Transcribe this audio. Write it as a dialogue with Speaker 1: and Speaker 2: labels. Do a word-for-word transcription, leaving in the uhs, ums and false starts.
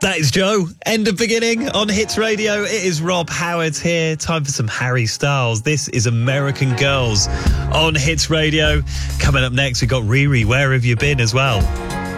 Speaker 1: That is Joe. End of beginning on Hits Radio. It is Rob Howard here. Time for some Harry Styles. This is American Girls on Hits Radio. Coming up next, we've got Riri. Where have you been as well?